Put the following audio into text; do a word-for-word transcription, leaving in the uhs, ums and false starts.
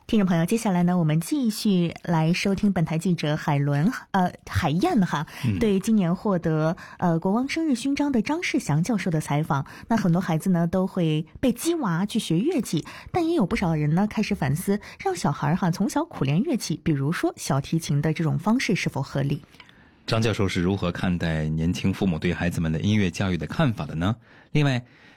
听众朋友，接下来呢，我们继续来收听本台记者海伦呃海燕哈、嗯、对今年获得呃国王生日勋章的张世祥教授的采访。那很多孩子呢都会被激娃去学乐器，但也有不少人呢开始反思，让小孩哈从小苦练乐器，比如说小提琴的这种方式是否合理？ 张教授是如何看待年轻父母对孩子们的音乐教育的看法的呢？另外，